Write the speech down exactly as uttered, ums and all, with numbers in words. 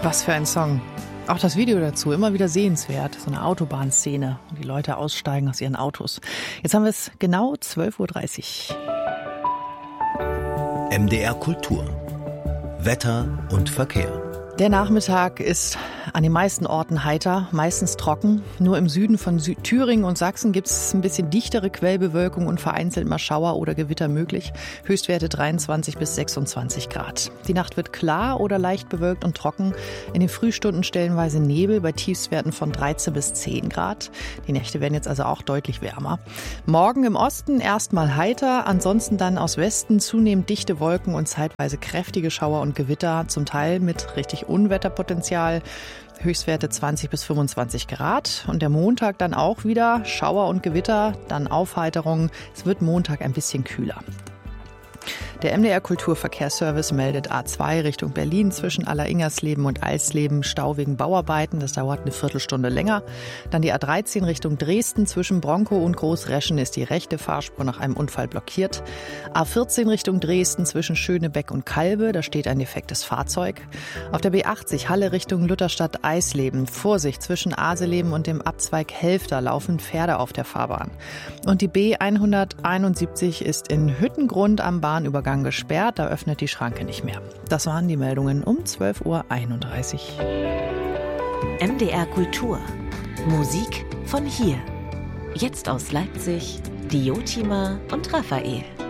Was für ein Song. Auch das Video dazu, immer wieder sehenswert. So eine Autobahnszene und die Leute aussteigen aus ihren Autos. Jetzt haben wir es genau zwölf Uhr dreißig. M D R Kultur. Wetter und Verkehr. Der Nachmittag ist an den meisten Orten heiter, meistens trocken. Nur im Süden von Sü- Thüringen und Sachsen gibt es ein bisschen dichtere Quellbewölkung und vereinzelt mal Schauer oder Gewitter möglich. Höchstwerte dreiundzwanzig bis sechsundzwanzig Grad. Die Nacht wird klar oder leicht bewölkt und trocken. In den Frühstunden stellenweise Nebel bei Tiefstwerten von dreizehn bis zehn Grad. Die Nächte werden jetzt also auch deutlich wärmer. Morgen im Osten erstmal heiter, ansonsten dann aus Westen zunehmend dichte Wolken und zeitweise kräftige Schauer und Gewitter, zum Teil mit richtig Unwetterpotenzial. Höchstwerte zwanzig bis fünfundzwanzig Grad. Und der Montag dann auch wieder Schauer und Gewitter, dann Aufheiterung. Es wird Montag ein bisschen kühler. Der M D R Kulturverkehrsservice meldet A zwei Richtung Berlin zwischen Alleringersleben und Eisleben Stau wegen Bauarbeiten. Das dauert eine Viertelstunde länger. Dann die A dreizehn Richtung Dresden zwischen Bronkow und Großreschen ist die rechte Fahrspur nach einem Unfall blockiert. A vierzehn Richtung Dresden zwischen Schönebeck und Kalbe. Da steht ein defektes Fahrzeug. Auf der B achtzig Halle Richtung Lutherstadt Eisleben. Vorsicht, zwischen Aseleben und dem Abzweig Helfter laufen Pferde auf der Fahrbahn. Und die B hunderteinundsiebzig ist in Hüttengrund am Bahnübergang gesperrt, da öffnet die Schranke nicht mehr. Das waren die Meldungen um zwölf Uhr einunddreißig. M D R Kultur. Musik von hier. Jetzt aus Leipzig, Diotima und Raphael.